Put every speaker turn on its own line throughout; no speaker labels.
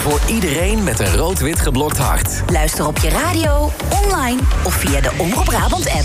Voor iedereen met een rood-wit geblokt hart.
Luister op je radio, online of via de Omroep Brabant-app.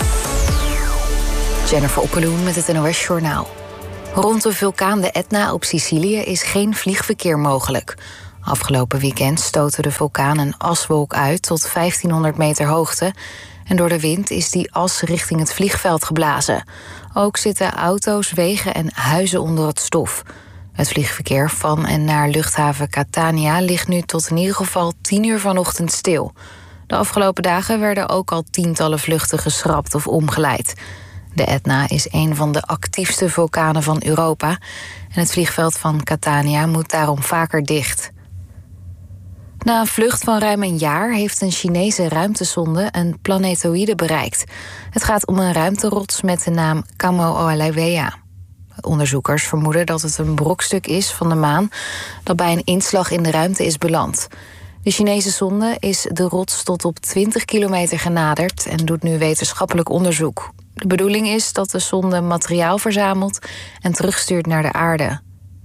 Jennifer Okkeloen met het NOS Journaal. Rond de vulkaan de Etna op Sicilië is geen vliegverkeer mogelijk. Afgelopen weekend stootte de vulkaan een aswolk uit tot 1500 meter hoogte. En door de wind is die as richting het vliegveld geblazen. Ook zitten auto's, wegen en huizen onder het stof. Het vliegverkeer van en naar luchthaven Catania ligt nu tot in ieder geval 10 uur vanochtend stil. De afgelopen dagen werden ook al tientallen vluchten geschrapt of omgeleid. De Etna is een van de actiefste vulkanen van Europa. En het vliegveld van Catania moet daarom vaker dicht. Na een vlucht van ruim een jaar heeft een Chinese ruimtesonde een planetoïde bereikt. Het gaat om een ruimterots met de naam Kamoa-Laiwea. Onderzoekers vermoeden dat het een brokstuk is van de maan dat bij een inslag in de ruimte is beland. De Chinese sonde is de rots tot op 20 kilometer genaderd en doet nu wetenschappelijk onderzoek. De bedoeling is dat de sonde materiaal verzamelt en terugstuurt naar de aarde.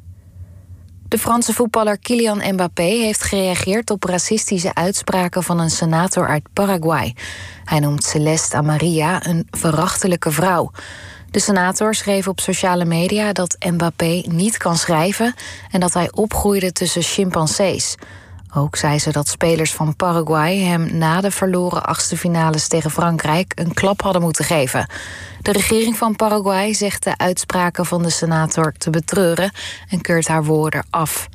De Franse voetballer Kylian Mbappé heeft gereageerd op racistische uitspraken van een senator uit Paraguay. Hij noemt Celeste Amarilla een verachtelijke vrouw. De senator schreef op sociale media dat Mbappé niet kan schrijven en dat hij opgroeide tussen chimpansees. Ook zei ze dat spelers van Paraguay hem na de verloren achtste finales tegen Frankrijk een klap hadden moeten geven. De regering van Paraguay zegt de uitspraken van de senator te betreuren en keurt haar woorden af.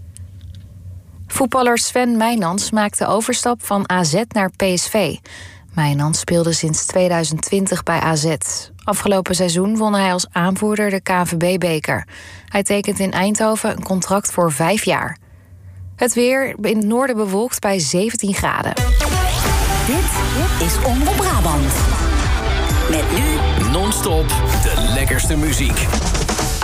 Voetballer Sven Meijnans maakt de overstap van AZ naar PSV. Meijnans speelde sinds 2020 bij AZ. Afgelopen seizoen won hij als aanvoerder de KNVB-beker. Hij tekent in Eindhoven een contract voor 5 jaar. Het weer in het noorden bewolkt bij 17 graden.
Dit is Omroep Brabant. Met nu
Non-stop de lekkerste muziek.